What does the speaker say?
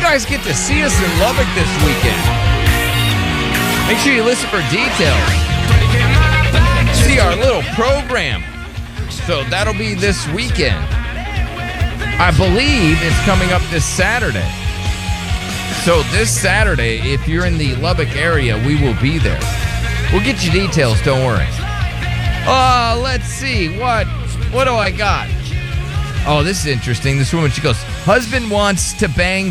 guys get to see us in Lubbock this weekend. Make sure you listen for details. See our little program. So that'll be this weekend. I believe it's coming up this Saturday. So this Saturday, if you're in the Lubbock area, we will be there. We'll get you details, don't worry. Let's see. What do I got? Oh, this is interesting. This woman, she goes, husband wants to bang